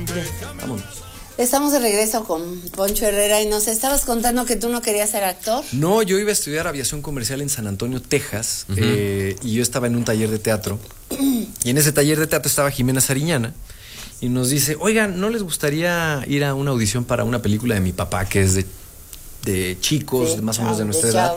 Vámonos. Estamos de regreso con Poncho Herrera y nos estabas contando que tú no querías ser actor. No, yo iba a estudiar aviación comercial en San Antonio, Texas, y yo estaba en un taller de teatro. Y en ese taller de teatro estaba Jimena Sariñana y nos dice, oigan, ¿no les gustaría ir a una audición para una película de mi papá que es de chicos, Sí, más o menos de nuestra edad?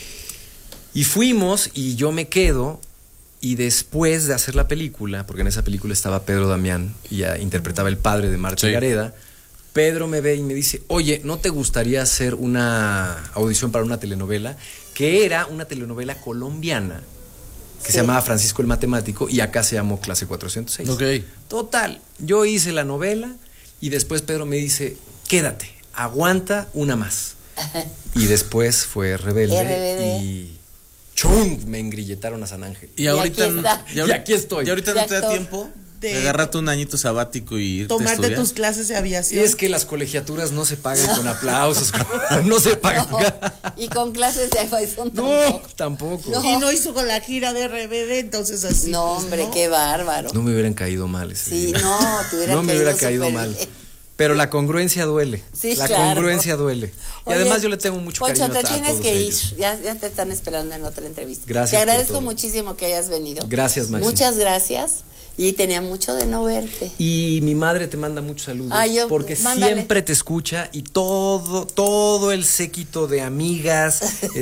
Y fuimos y yo me quedo. Y después de hacer la película, porque en esa película estaba Pedro Damián y interpretaba el padre de Marta Gareda, Pedro me ve y me dice, oye, ¿no te gustaría hacer una audición para una telenovela? Que era una telenovela colombiana que se llamaba Francisco el Matemático y acá se llamó Clase 406. Total, yo hice la novela y después Pedro me dice, quédate, aguanta una más. Y después fue Rebelde. Y ¡chum! Me engrilletaron a San Ángel. Y ahorita aquí estoy. ¿Y ahorita no te da tiempo de agarrarte un añito sabático y irte tomarte a estudiar? tus clases de aviación? Y es que las colegiaturas no se pagan con aplausos, no se pagan. Y con clases de aviación tampoco. No. Y no hizo con la gira de RBD, entonces así. No, pues, hombre, ¿no? qué bárbaro. No me hubieran caído mal ese día. No, no me hubiera caído mal. Pero la congruencia duele. Sí, la claro. congruencia duele. Y Oye, además yo le tengo mucho Poncho, cariño a te tienes todos que ellos. ir. Ya te están esperando en otra entrevista. Gracias. Te agradezco por todo. muchísimo que hayas venido. Gracias, Maxi. Muchas gracias. Y tenía mucho de no verte. Y mi madre te manda muchos saludos. Porque mándale. siempre te escucha y todo el séquito de amigas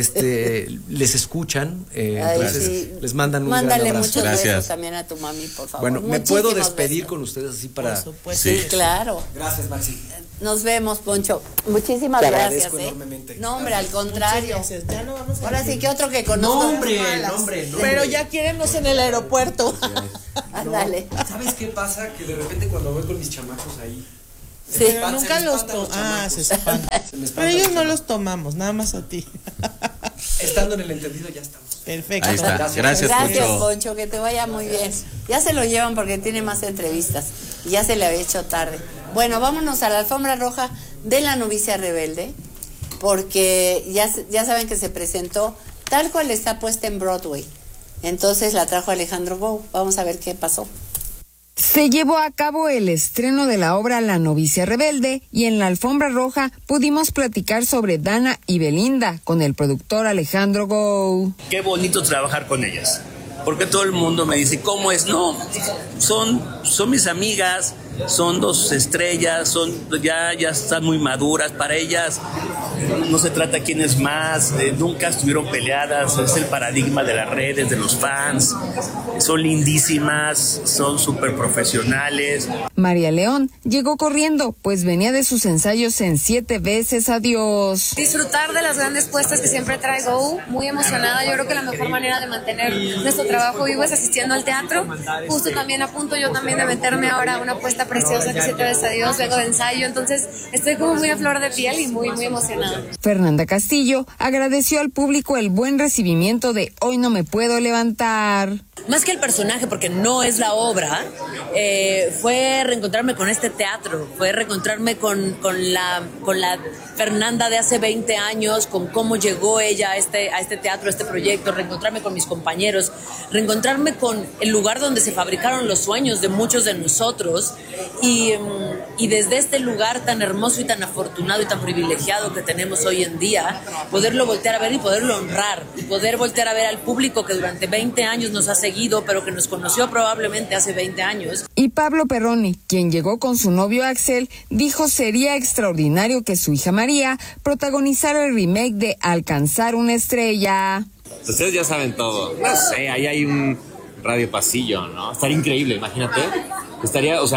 les escuchan. Entonces les mandan un gran Mándale abrazo. muchos Gracias. besos también a tu mami, por favor. Bueno, ¿me puedo Muchísimos despedir besos. con ustedes así para...? Por supuesto. Sí, claro. Gracias, Maxi. Nos vemos, Poncho. Muchísimas Te gracias. agradezco enormemente. No, hombre, al contrario. Muchas gracias. Ya no vamos a Ahora sí que otro que conozco. No, hombre. Pero ya quiérenos en el aeropuerto. Ándale. ¿Sabes qué pasa? Que de repente cuando voy con mis chamacos ahí... Sí. Pero nunca los tomamos. Se espantan. Pero ellos no los tomamos, nada más a ti. Estando en el entendido ya estamos. Perfecto. Ahí está. Gracias, Poncho. Poncho, que te vaya muy bien. Ya se lo llevan porque tiene más entrevistas y ya se le había hecho tarde. Bueno, vámonos a la alfombra roja de La novicia rebelde, porque ya saben que se presentó tal cual está puesta en Broadway. Entonces la trajo Alejandro Gou. Vamos a ver qué pasó. Se llevó a cabo el estreno de la obra La novicia rebelde y en la alfombra roja pudimos platicar sobre Dana y Belinda con el productor Alejandro Gou. Qué bonito trabajar con ellas, porque todo el mundo me dice, ¿cómo es? No, son mis amigas, son dos estrellas, ya están muy maduras. Para ellas no se trata quién es más, nunca estuvieron peleadas, es el paradigma de las redes, de los fans, son lindísimas, son súper profesionales. María León llegó corriendo, pues venía de sus ensayos en 7 veces adiós. Disfrutar de las grandes puestas que siempre trae Gou, muy emocionada. Yo creo que la mejor manera de mantener nuestro trabajo vivo es asistiendo al teatro. Justo también a punto yo también de meterme ahora a una puesta preciosa que 7 veces adiós, vengo de ensayo, entonces estoy como muy a flor de piel y muy, muy emocionada. Fernanda Castillo agradeció al público el buen recibimiento de Hoy no me puedo levantar. Más que el personaje, porque no es la obra, fue reencontrarme con este teatro, fue reencontrarme con la Fernanda de hace 20 años, con cómo llegó ella a este teatro, a este proyecto, reencontrarme con mis compañeros, reencontrarme con el lugar donde se fabricaron los sueños de muchos de nosotros y desde este lugar tan hermoso y tan afortunado y tan privilegiado que tenemos hoy en día, poderlo voltear a ver y poderlo honrar y poder voltear a ver al público que durante 20 años nos ha seguido, pero que nos conoció probablemente hace 20 años. Y Pablo Perroni, quien llegó con su novio Axel, dijo sería extraordinario que su hija María protagonizara el remake de Alcanzar una estrella. Ustedes ya saben todo. No sé, ahí hay un radio pasillo, ¿no? Estaría increíble, imagínate. Estaría, o sea,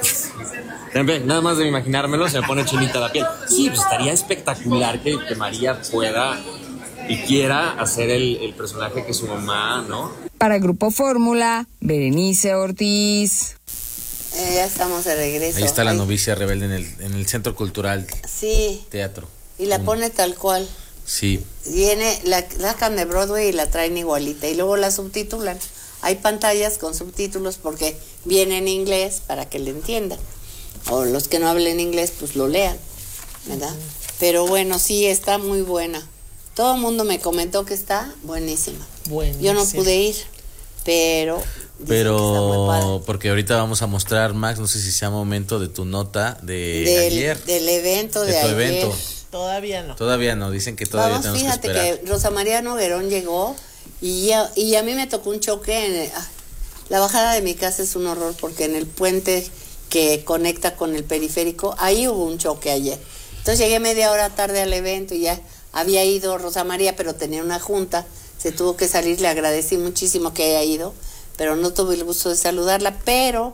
nada más de imaginármelo se me pone chinita la piel. Sí, pues estaría espectacular que María pueda y quiera hacer el personaje que su mamá, ¿no? Para Grupo Fórmula, Berenice Ortiz. Ya estamos de regreso. Ahí está La novicia rebelde en el Centro Cultural Sí. Teatro. Y la pone tal cual. Sí. Viene, la sacan de Broadway y la traen igualita. Y luego la subtitulan. Hay pantallas con subtítulos porque viene en inglés para que le entiendan. O los que no hablen inglés, pues lo lean, ¿verdad? Pero bueno, sí, está muy buena. Todo el mundo me comentó que está buenísima. Buenísima. Yo no pude ir, pero Pero porque ahorita vamos a mostrar, Max, no sé si sea momento de tu nota de ayer. Del evento de tu ayer. evento. Todavía no. Dicen que todavía tenemos que esperar. Fíjate que Rosa María Noguerón llegó y a mí me tocó un choque. La bajada de mi casa es un horror porque en el puente que conecta con el periférico, ahí hubo un choque ayer. Entonces llegué media hora tarde al evento y ya había ido Rosa María, pero tenía una junta, se tuvo que salir, le agradecí muchísimo que haya ido, pero no tuve el gusto de saludarla, pero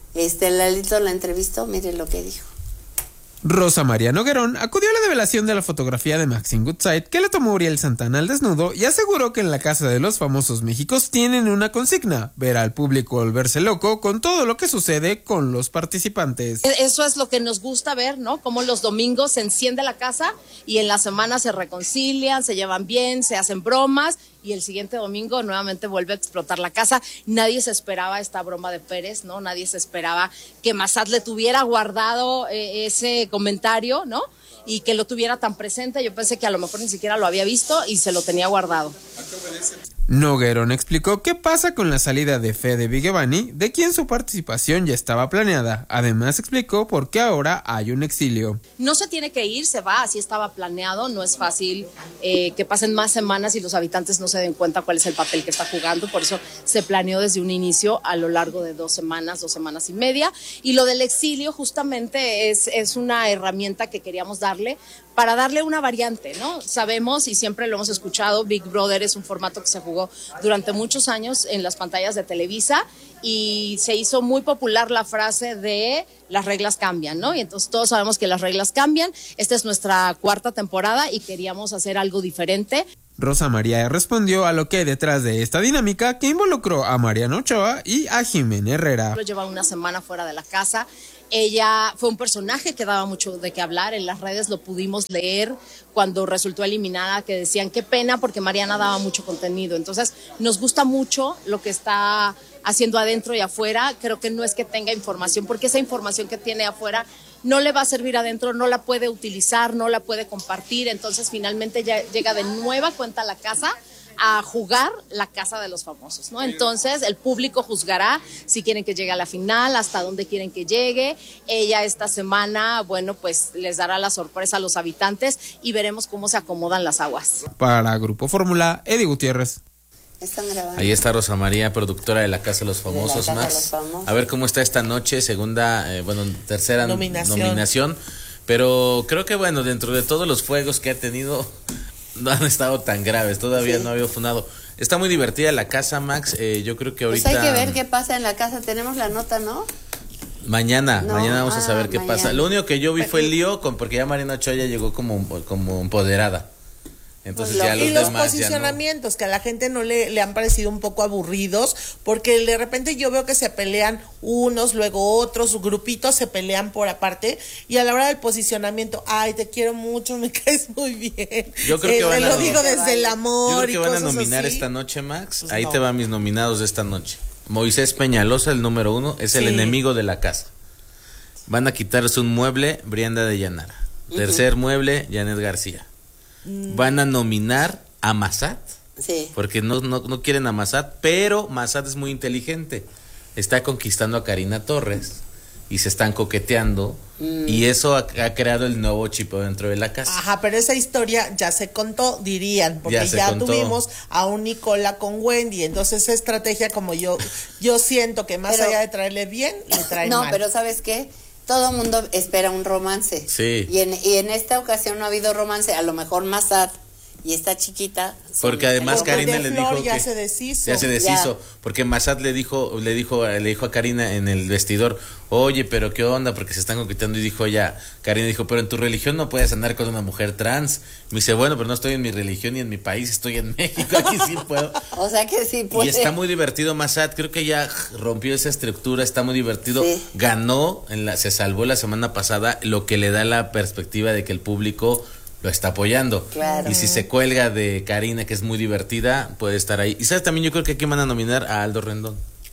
Lalito la entrevistó, miren lo que dijo. Rosa María Noguerón acudió a la develación de la fotografía de Maxine Goodside que le tomó Uriel Santana al desnudo y aseguró que en la Casa de los Famosos Méxicos tienen una consigna: ver al público volverse loco con todo lo que sucede con los participantes. Eso es lo que nos gusta ver, ¿no? Como los domingos se enciende la casa y en la semana se reconcilian, se llevan bien, se hacen bromas y el siguiente domingo nuevamente vuelve a explotar la casa. Nadie se esperaba esta broma de Pérez, ¿no? Nadie se esperaba que Massad le tuviera guardado ese comentario, ¿no? Y que lo tuviera tan presente. Yo pensé que a lo mejor ni siquiera lo había visto y se lo tenía guardado. Noguerón explicó qué pasa con la salida de Fede Vigevani, de quien su participación ya estaba planeada. Además explicó por qué ahora hay un exilio. No se tiene que ir, se va, así estaba planeado. No es fácil que pasen más semanas y los habitantes no se den cuenta cuál es el papel que está jugando. Por eso se planeó desde un inicio a lo largo de 2 semanas y media. Y lo del exilio justamente es una herramienta que queríamos darle para darle una variante, ¿no? Sabemos y siempre lo hemos escuchado, Big Brother es un formato que se jugó durante muchos años en las pantallas de Televisa y se hizo muy popular la frase de las reglas cambian, ¿no? Y entonces todos sabemos que las reglas cambian. Esta es nuestra 4ª temporada y queríamos hacer algo diferente. Rosa María respondió a lo que hay detrás de esta dinámica que involucró a Mariano Ochoa y a Jimena Herrera. Lleva una semana fuera de la casa. Ella fue un personaje que daba mucho de qué hablar, en las redes lo pudimos leer cuando resultó eliminada, que decían qué pena porque Mariana daba mucho contenido. Entonces nos gusta mucho lo que está haciendo adentro y afuera. Creo que no es que tenga información, porque esa información que tiene afuera no le va a servir adentro, no la puede utilizar, no la puede compartir. Entonces finalmente ya llega de nueva cuenta a la casa a jugar la Casa de los Famosos, ¿no? Entonces el público juzgará si quieren que llegue a la final, hasta dónde quieren que llegue. Ella esta semana, bueno, pues les dará la sorpresa a los habitantes y veremos cómo se acomodan las aguas. Para Grupo Fórmula, Eddie Gutiérrez. Están grabando. Ahí está Rosa María, productora de la Casa de los Famosos, Max. A ver cómo está esta noche, tercera nominación. Pero creo que bueno, dentro de todos los fuegos que ha tenido, no han estado tan graves, todavía no había funado. Está muy divertida la casa, Max. Yo creo que ahorita. Pues hay que ver qué pasa en la casa. Tenemos la nota, ¿no? Mañana vamos a saber qué pasa. Lo único que yo vi fue el lío porque ya Mariana Ochoa ya llegó como empoderada. Entonces ya y los posicionamientos que a la gente no le han parecido un poco aburridos, porque de repente yo veo que se pelean unos, luego otros, grupitos se pelean por aparte, y a la hora del posicionamiento, ay, te quiero mucho, me caes muy bien. Yo creo que lo digo desde el amor. Yo creo que van a nominar así esta noche, Max. Pues ahí te van mis nominados de esta noche. Moisés Peñalosa, el número 1, es el enemigo de la casa. Van a quitarse un mueble, Brianda de Llanara. Tercer mueble, Janet García. Van a nominar a Massad, porque no quieren a Massad, pero Massad es muy inteligente, está conquistando a Karina Torres y se están coqueteando y eso ha creado el nuevo chipeo dentro de la casa. Ajá, pero esa historia ya se contó, dirían, porque ya tuvimos a un Nicola con Wendy, entonces esa estrategia como yo siento que más allá de traerle bien, le traen mal. No, pero ¿sabes qué? Todo mundo espera un romance. Sí. Y en esta ocasión no ha habido romance. A lo mejor Massad y esta chiquita. Porque además Karina le dijo ya que se deshizo. Ya se deshizo. Porque Massad le dijo a Karina en el vestidor, oye, pero qué onda, porque se están coqueteando, y dijo Karina dijo, pero en tu religión no puedes andar con una mujer trans. Me dice, bueno, pero no estoy en mi religión ni en mi país, estoy en México, aquí sí puedo. O sea que sí puede. Y está muy divertido Massad, creo que ya rompió esa estructura, está muy divertido. Sí. Ganó, se salvó la semana pasada, lo que le da la perspectiva de que el público lo está apoyando. Claro. Y si se cuelga de Karina, que es muy divertida, puede estar ahí. Y sabes, también yo creo que aquí van a nominar a Aldo Rendón.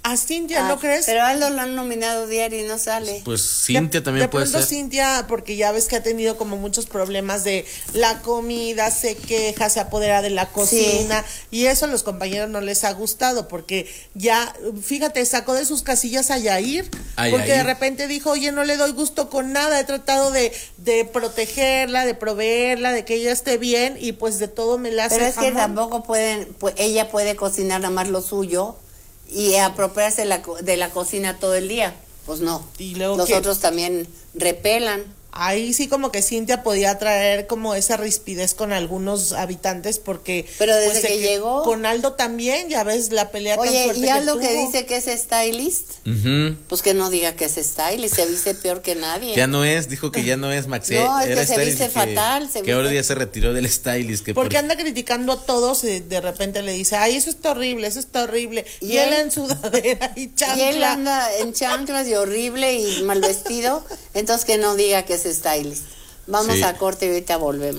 A Cintia, ¿no crees? Pero Aldo lo han nominado diario y no sale. Pues Cintia también puede ser. De pronto Cintia, porque ya ves que ha tenido como muchos problemas de la comida, se queja, se apodera de la cocina, y eso a los compañeros no les ha gustado, porque ya, fíjate, sacó de sus casillas a Yair, porque de repente dijo, oye, no le doy gusto con nada, he tratado de protegerla, de proveerla, de que ella esté bien, y pues de todo me la hace. Pero es que tampoco ella puede cocinar nada más lo suyo y apropiarse de la cocina todo el día. Pues no. Y luego los otros también repelan. Ahí sí como que Cintia podía traer como esa rispidez con algunos habitantes, porque pero desde que llegó con Aldo también, ya ves la pelea tan fuerte. Y Aldo que dice que es stylist, pues que no diga que es stylist, se viste peor que nadie. Ya no es, dijo que ya no es Maxé. No, es que se viste fatal. Que ahora ya se retiró del stylist. Porque anda criticando a todos y de repente le dice, ay, eso está horrible, eso está horrible. Y él en sudadera y chancla. Y él anda en chanclas y horrible y mal vestido, entonces que no diga que es stylist. Vamos a corte y ahorita volvemos.